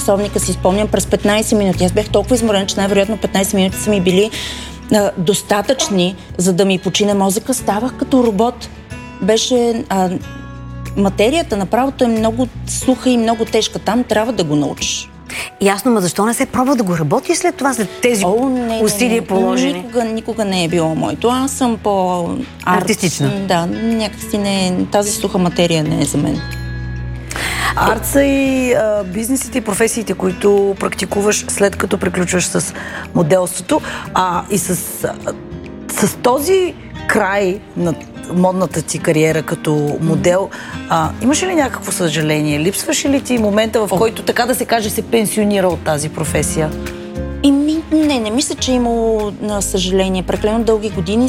часовника, си спомням, през 15 минути. Аз бях толкова изморена, че най-вероятно 15 минути са ми били достатъчни, за да ми почине мозъка. Ставах като робот. Беше... материята на правото е много суха и много тежка. Там трябва да го научиш. Ясно, но защо не се пробва да го работи след това, след тези усилия положени? Никога не е било моето. Аз съм артистична. Да, някакси тази суха материя не е за мен. Арт са и бизнесите и професиите, които практикуваш след като приключваш с моделството. И с този край на модната ти кариера като модел, имаш ли някакво съжаление? Липсваше ли ти момента, в който, така да се каже, се пенсионира от тази професия? Не мисля, че имало съжаление. Преклено дълги години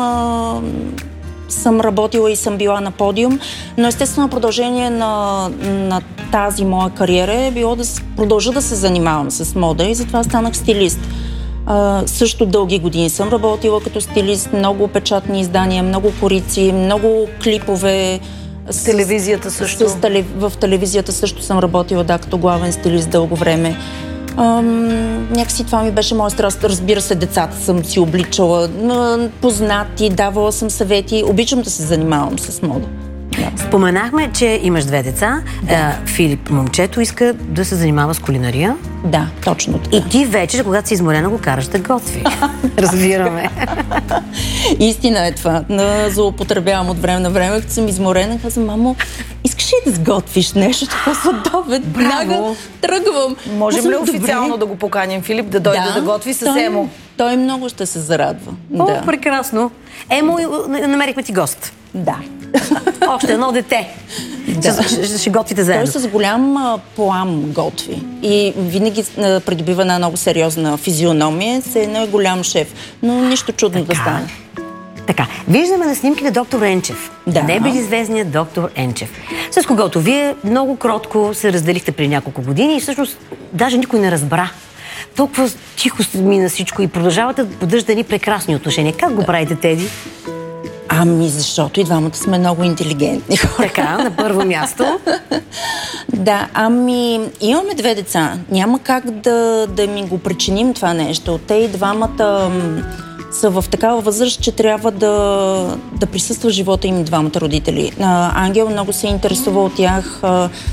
съм работила и съм била на подиум, но естествено продължение на тази моя кариера е било да продължа да се занимавам с мода и затова станах стилист. Също дълги години съм работила като стилист, много печатни издания, много корици, много клипове. Телевизията също? В телевизията също съм работила, като главен стилист дълго време. Някакси това ми беше моя страст. Разбира се, децата съм си обличала, познати, давала съм съвети. Обичам да се занимавам с мода. Споменахме, че имаш 2 деца. Филип, момчето, иска да се занимава с кулинария. Да, точно така. И ти вече, когато си изморена, го караш да готви. Разбираме. Истина е това. Злоупотребявам от време на време, като съм изморена, казвам: мамо, искаш ли да сготвиш нещо такова следобед? Браво! Тръгвам. Можем ли официално да го поканим, Филип, да дойде да готви с Емо? Той много ще се зарадва. Прекрасно. Емо, намерихме ти гост. Да. Още едно дете. Ще готвите заедно. Той с голям плам готви. И винаги придобива една много сериозна физиономия. Е голям шеф. Но нищо чудно да стане. Така, виждаме на снимките доктор Енчев. Небезизвестният доктор Енчев. С когото вие много кротко се разделихте при няколко години и всъщност даже никой не разбра. Толкова тихо мина всичко и продължавате да поддържате ни прекрасни отношения. Как го правите, Теди? Защото и двамата сме много интелигентни хора. Така, на първо място. Да, имаме 2 деца. Няма как да ми го причиним това нещо. Те и двамата са в такава възраст, че трябва да присъства в живота им двамата родители. Ангел много се интересува от тях.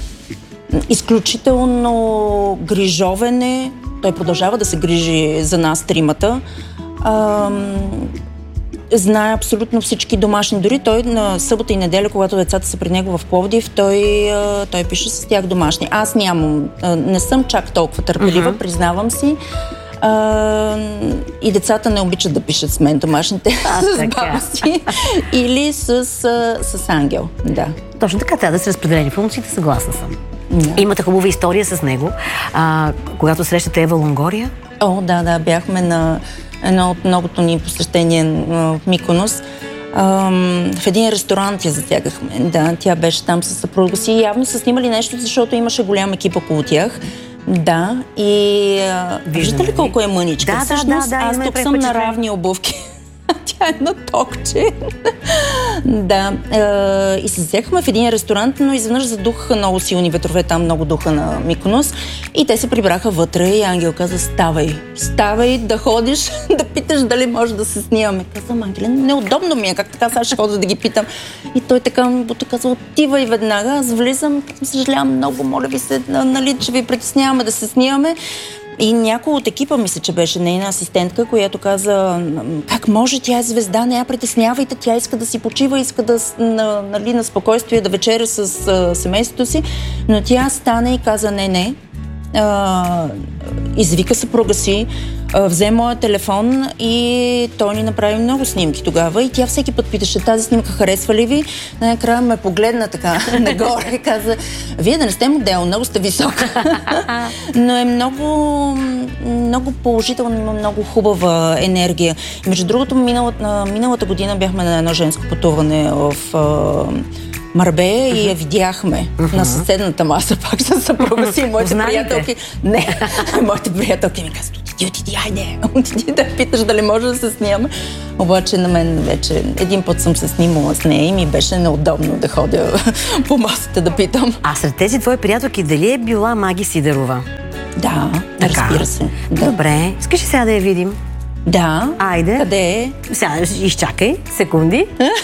Изключително грижовен е. Той продължава да се грижи за нас тримата. Знае абсолютно всички домашни. Дори той на събота и неделя, когато децата са при него в Пловдив, той пише с тях домашни. Аз не съм чак толкова търпелива, признавам си. И децата не обичат да пишат с мен домашните с баба си или с Ангел. Да. Точно така, трябва да се разпределени функциите, съгласна съм. Имате хубава история с него. Когато срещате Ева Лонгория? Да, бяхме на едно от многото ни посещения в Миконос. В един ресторант я затягахме. Да, тя беше там със съпруга си. Явно са снимали нещо, защото имаше голям екип около тях. Да, и виждате ли колко е мъничка? Да, всъщност, аз тук съм на равни обувки. Тя е на токче. Да. И се взехме в един ресторант, но изведнъж задухаха много силни ветрове, там много духа на Миконос. И те се прибраха вътре и Ангел каза: ставай да ходиш, да питаш дали може да се снимаме. Казвам: Ангеле, неудобно ми е, как така сега ще хода да ги питам. И той така ми каза: отивай веднага. Аз влизам, съжалявам много, моля ви се, че ви притесняваме да се снимаме. И някой от екипа, мисля, че беше нейна асистентка, която каза: как може, тя е звезда, не я притеснявайте, тя иска да си почива, иска да на спокойствие да вечеря с семейството си. Но тя стана и каза: не. Извика съпруга си, взе моя телефон и той ни направи много снимки тогава. И тя всеки път питаше: тази снимка харесва ли ви? Накрая ме погледна така нагоре и каза: вие да не сте модел, много сте висока. Но е много положително, има много хубава енергия. Между другото, миналата година бяхме на едно женско пътуване в Марбея и я видяхме на съседната маса, пак със съпруга си и моите приятелки. Не, моите приятелки ми казват: отиди, отиди да питаш дали може да се снимаме. Обаче на мен вече един път съм се снимала с нея и ми беше неудобно да ходя по масата да питам. А сред тези твои приятелки дали е била Маги Сидерова? Да, така. Разбира се. Да. Добре, искаш ли сега да я видим? Да. Айде. Къде е? Сега изчакай, секунди.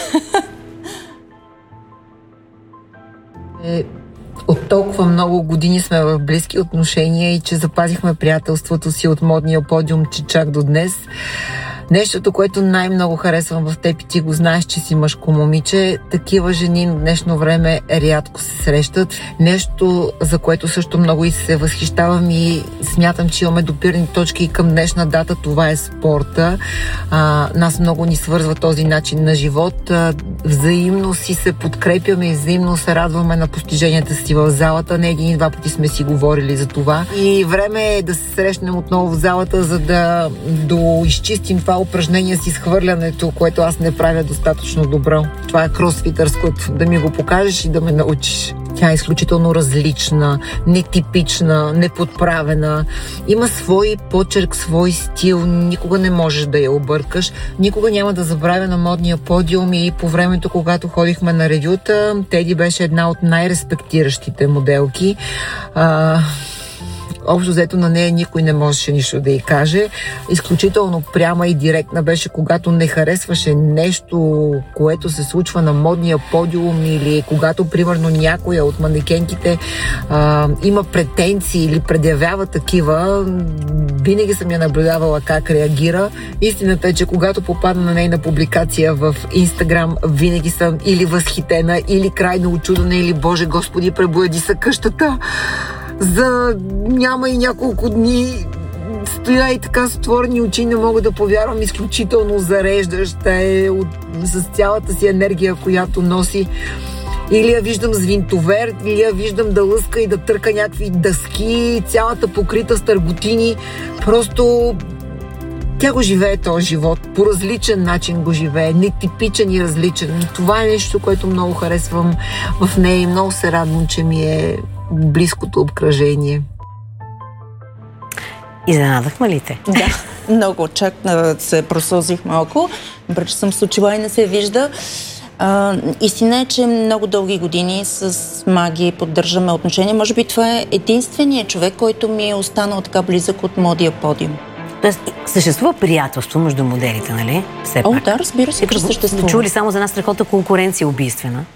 От толкова много години сме в близки отношения и че запазихме приятелството си от модния подиум, че чак до днес. Нещото, което най-много харесвам в теб и ти го знаеш, че си мъжко момиче, такива жени в днешно време рядко се срещат. Нещо, за което също много и се възхищавам и смятам, че имаме допирни точки и към днешна дата, това е спорта. Нас много ни свързва този начин на живот. Взаимно си се подкрепяме и взаимно се радваме на постиженията си в залата. Не един и два пъти сме си говорили за това. И време е да се срещнем отново в залата, за да доизчистим това упражнение с изхвърлянето, което аз не правя достатъчно добро. Това е кросфитърското. Да ми го покажеш и да ме научиш. Тя е изключително различна, нетипична, неподправена. Има свой почерк, свой стил. Никога не можеш да я объркаш. Никога няма да забравя на модния подиум и по времето, когато ходихме на ревюта, Теди беше една от най-респектиращите моделки. Общо взето на нея никой не можеше нищо да й каже. Изключително пряма и директна беше, когато не харесваше нещо, което се случва на модния подиум или когато, примерно, някоя от манекенките има претенции или предявява такива. Винаги съм я наблюдавала как реагира. Истината е, че когато попадна на нейна публикация в Инстаграм, винаги съм или възхитена, или крайно очудена, или Боже Господи, пребояди са къщата. За няма и няколко дни стоя и така с отворени очи, не мога да повярвам, изключително зареждаща е с цялата си енергия, която носи. Или я виждам с винтовер, или я виждам да лъска и да търка някакви дъски, цялата покрита с търготини. Просто тя го живее този живот, по различен начин го живее, нетипичен и различен. Това е нещо, което много харесвам в нея и много се радвам, че ми е близкото обкръжение. Изненадахме ли те? Да, много. Чак се просълзих малко. Добре, че съм с очила и не се вижда. Истина е, че много дълги години с Маги поддържаме отношения. Може би това е единственият човек, който ми е останал така близък от модия подиум. Тоест, съществува приятелство между моделите, нали? Все пак. Да, разбира се, че съществува. Чули само за една страхотна конкуренция убийствена?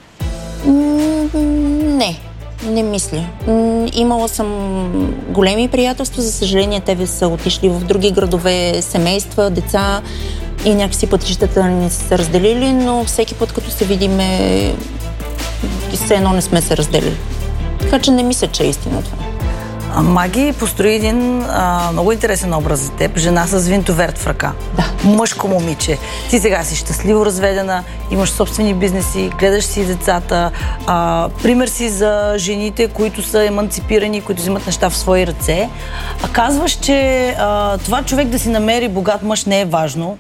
Не мисля. Имала съм големи приятелства, за съжаление те са отишли в други градове, семейства, деца и някакси пътищата не са се разделили, но всеки път като се видиме, все едно не сме се разделили. Така че не мисля, че е истина това. Маги построи един много интересен образ за теб. Жена с винтоверт в ръка. Да. Мъжко момиче. Ти сега си щастливо разведена, имаш собствени бизнеси, гледаш си децата. Пример си за жените, които са еманципирани, които взимат неща в свои ръце. Казваш, че това човек да си намери богат мъж не е важно.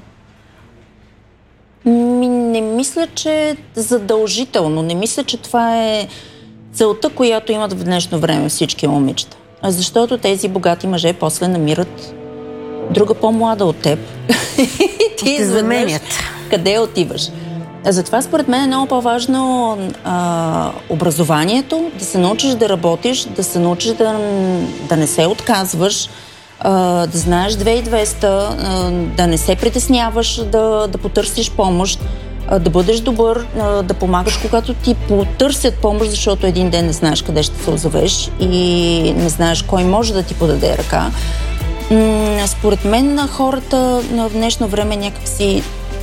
Не мисля, че е задължително. Не мисля, че това е целта, която имат в днешно време всички момичета. Защото тези богати мъже после намират друга по-млада от теб. И ти изведнъж къде отиваш. Затова според мен е много по-важно образованието, да се научиш да работиш, да се научиш да не се отказваш, да знаеш 2200, да не се притесняваш, да потърсиш помощ, да бъдеш добър, да помагаш, когато ти потърсят помощ, защото един ден не знаеш къде ще се озовеш и не знаеш кой може да ти подаде ръка. Според мен хората в днешно време някакси,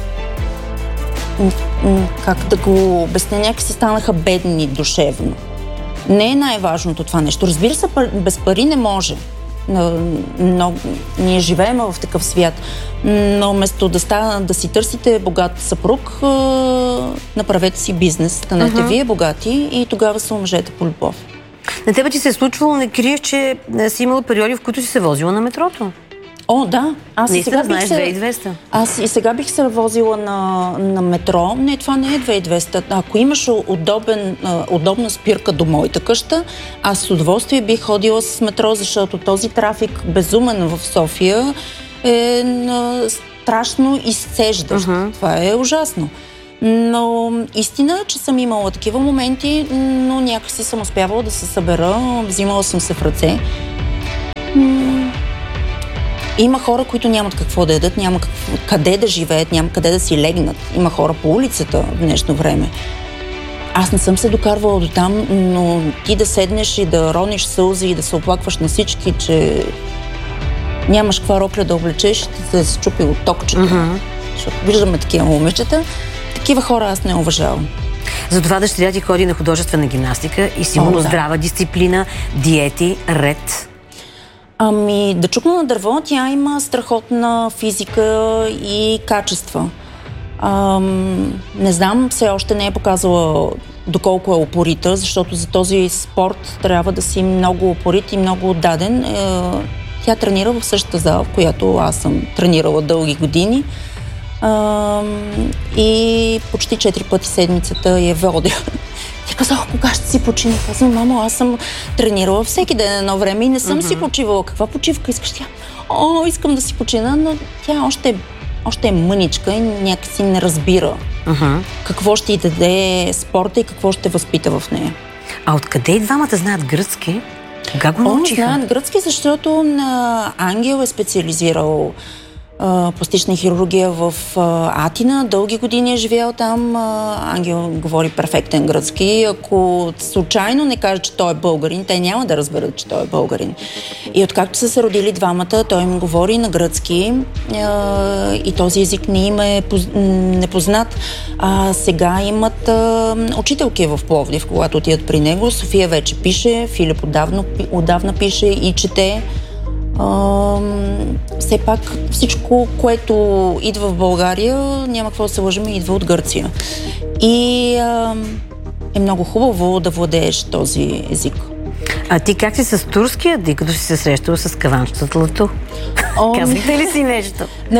как да го обясня, някакси станаха бедни душевно. Не е най-важното това нещо. Разбира се, без пари не може. Но ние живеем в такъв свят. Но вместо да си търсите богат съпруг, направете си бизнес, станете вие богати и тогава се омъжете по любов. На тебе ти се е случвало, не криеш, че си имала периоди, в които си се возила на метрото? Да. Аз и сега бих се возила на метро. Не, това не е 2200. Ако имаш удобна спирка до моята къща, аз с удоволствие бих ходила с метро, защото този трафик безумен в София е страшно изцеждащ. Това е ужасно. Но истина е, че съм имала такива моменти, но някакси съм успявала да се събера, взимала съм се в ръце. Има хора, които нямат какво да ядат, няма къде да живеят, няма къде да си легнат. Има хора по улицата в днешно време. Аз не съм се докарвала до там, но ти да седнеш и да рониш сълзи и да се оплакваш на всички, че нямаш каква рокля да облечеш, ти да се счупило токчето. Защото виждаме такива момичета. Такива хора аз не уважавам. Затова дъщеря ти ходи на художествена гимнастика и сигурно здрава дисциплина, диети, ред. Да чукна на дърво, тя има страхотна физика и качества. Не знам, все още не е показала доколко е упорита, защото за този спорт трябва да си много упорит и много отдаден. Тя тренира в същата зала, в която аз съм тренирала дълги години. И почти 4 пъти седмицата я водя. Тя каза, кога ще си почина? Казвам, мамо, аз съм тренирала всеки ден едно време и не съм си почивала. Каква почивка искаш? Тя, искам да си почина, но тя още е мъничка и някакси не разбира какво ще й даде спорта и какво ще възпита в нея. А откъде и двамата знаят гръцки? Кога го научиха? Знаят гръцки, защото Ангел е специализирал пластична хирургия в Атина. Дълги години е живял там. Ангел говори перфектен гръцки. Ако случайно не каже, че той е българин, те няма да разберат, че той е българин. И откакто са се родили двамата, той им говори на гръцки и този език не им е непознат. Сега имат учителки в Пловдив, когато отидат при него. София вече пише, Филип отдавна пише и чете. Все пак всичко, което идва в България, няма какво да се лъжим, идва от Гърция. И е много хубаво да владееш този език. А ти как си с турския, като си се срещала с каванчетата? Казвате ли си нещо?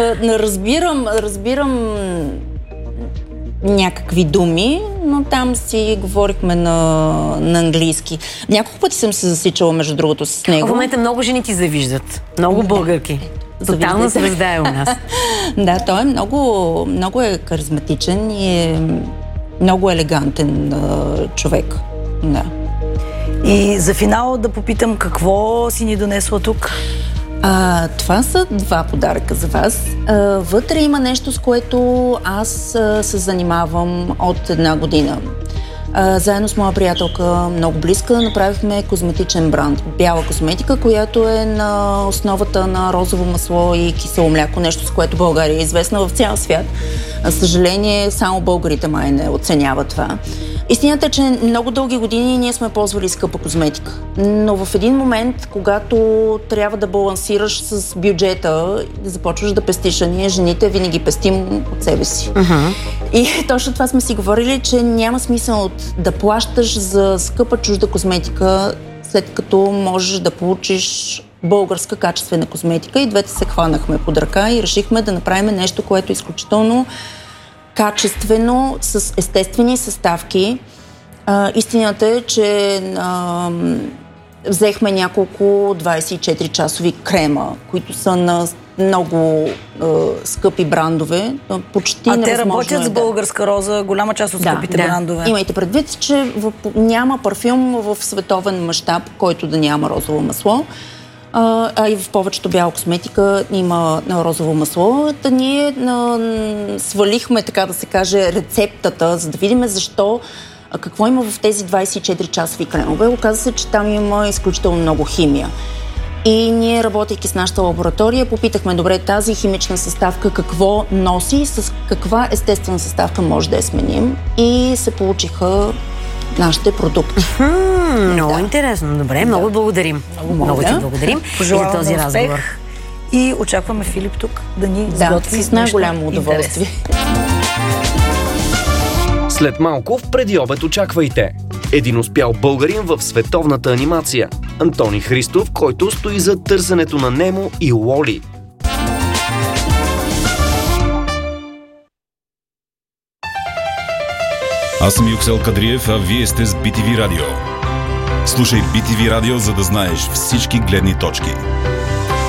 Разбирам някакви думи, но там си говорихме на английски. Няколко пъти съм се засичала, между другото, с него. В момента много жени ти завиждат. Много българки. Тотална звезда е у нас. Да, той е много е харизматичен и е много елегантен човек. Да. И за финал да попитам какво си ни донесла тук? Това са 2 подаръка за вас. Вътре има нещо, с което аз се занимавам от 1 година. Заедно с моя приятелка, много близка, направихме козметичен бранд. Бяла козметика, която е на основата на розово масло и кисело мляко, нещо с което България е известна в цял свят. За съжаление, само българите май не оценяват това. Истината е, че много дълги години ние сме ползвали скъпа козметика. Но в един момент, когато трябва да балансираш с бюджета, започваш да пестиш, а ние жените винаги пестим от себе си. И точно това сме си говорили, че няма смисъл да плащаш за скъпа чужда козметика, след като можеш да получиш българска качествена козметика. И двете се хванахме под ръка и решихме да направим нещо, което е изключително качествено, с естествени съставки. Истината е, че взехме няколко 24-часови крема, които са на много скъпи брандове. Почти невъзможно. Те работят с българска роза, голяма част от скъпите брандове. Имайте предвид, че няма парфюм в световен мащаб, който да няма розово масло. А и в повечето бяла косметика има розово масло. Ние свалихме, така да се каже, рецептата, за да видим какво има в тези 24-часови кремове. Оказа се, че там има изключително много химия. И ние, работейки с нашата лаборатория, попитахме, добре, тази химична съставка какво носи, с каква естествена съставка може да я сменим. И се получиха нашите продукти. Много интересно. Добре, много благодарим. Много ти благодарим за този разговор. И очакваме Филип тук да ни сготви с най-голямо удоволствие. След малко в Преди обед очаквайте един успял българин в световната анимация. Антони Христов, който стои за търсенето на Немо и Уоли. Аз съм Юксел Кадриев, а вие сте с BTV Радио. Слушай BTV Радио, за да знаеш всички гледни точки.